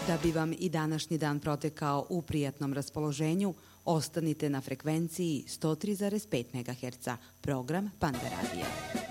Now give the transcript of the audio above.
Da bi vam i današnji dan protekao u prijatnom raspoloženju, ostanite na frekvenciji 103,5 MHz, program Panda radija.